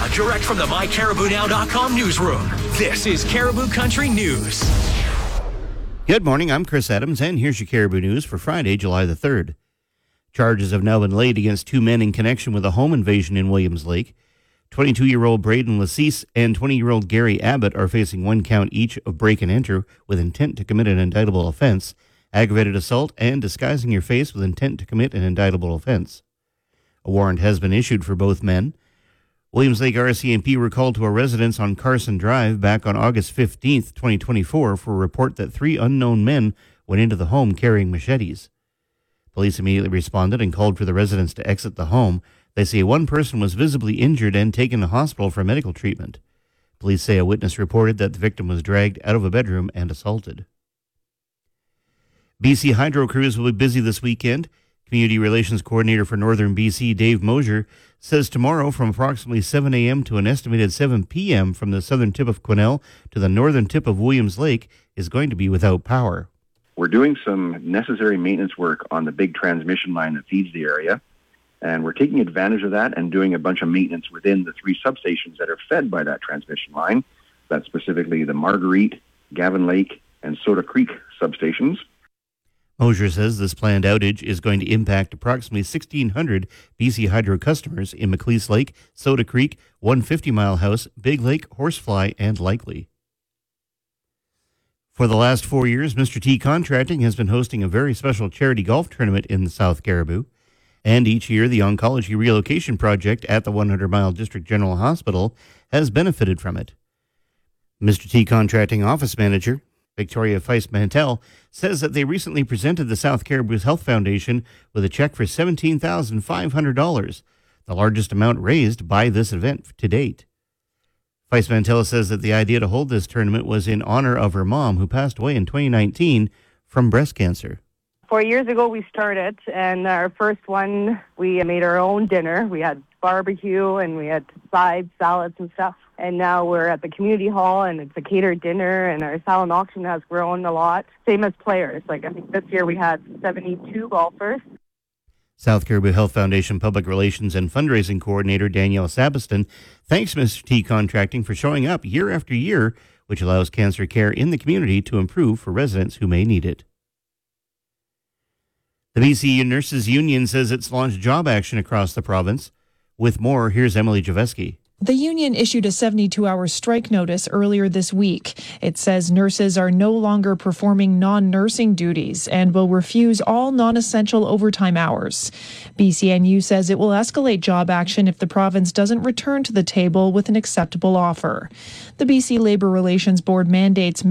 Now, direct from the MyCaribouNow.com newsroom, this is Caribou Country News. Good morning, I'm Chris Adams, and here's your Caribou News for Friday, July the 3rd. Charges have now been laid against two men in connection with a home invasion in Williams Lake. 22-year-old Braden Lassise and 20-year-old Gary Abbott are facing one count each of break and enter with intent to commit an indictable offense, aggravated assault, and disguising your face with intent to commit an indictable offense. A warrant has been issued for both men. Williams Lake RCMP were called to a residence on Carson Drive back on August 15th, 2024 for a report that three unknown men went into the home carrying machetes. Police immediately responded and called for the residents to exit the home. They say one person was visibly injured and taken to hospital for medical treatment. Police say a witness reported that the victim was dragged out of a bedroom and assaulted. BC Hydro crews will be busy this weekend. Community Relations Coordinator for Northern BC, Dave Mosier, says tomorrow from approximately 7 a.m. to an estimated 7 p.m. from the southern tip of Quesnel to the northern tip of Williams Lake is going to be without power. We're doing some necessary maintenance work on the big transmission line that feeds the area, and we're taking advantage of that and doing a bunch of maintenance within the three substations that are fed by that transmission line. That's specifically the Marguerite, Gavin Lake, and Soda Creek substations. Mosier says this planned outage is going to impact approximately 1,600 BC Hydro customers in Macleese Lake, Soda Creek, 150 Mile House, Big Lake, Horsefly, and Likely. For the last 4 years, Mr. T Contracting has been hosting a very special charity golf tournament in the South Caribou. And each year, the Oncology Relocation Project at the 100 Mile District General Hospital has benefited from it. Mr. T Contracting Office Manager Victoria Feist-Mantel says that they recently presented the South Caribou Health Foundation with a check for $17,500, the largest amount raised by this event to date. Feist-Mantel says that the idea to hold this tournament was in honor of her mom, who passed away in 2019 from breast cancer. 4 years ago we started, and our first one, we made our own dinner. We had barbecue and we had sides, salads and stuff. And now we're at the community hall and it's a catered dinner, and our silent auction has grown a lot. Same as players. I think this year we had 72 golfers. South Caribou Health Foundation Public Relations and Fundraising Coordinator Danielle Sabiston thanks Mr. T Contracting for showing up year after year, which allows cancer care in the community to improve for residents who may need it. The BC Nurses Union says it's launched job action across the province. With more, here's Emily Javeski. The union issued a 72-hour strike notice earlier this week. It says nurses are no longer performing non-nursing duties and will refuse all non-essential overtime hours. BCNU says it will escalate job action if the province doesn't return to the table with an acceptable offer. The BC Labour Relations Board mandates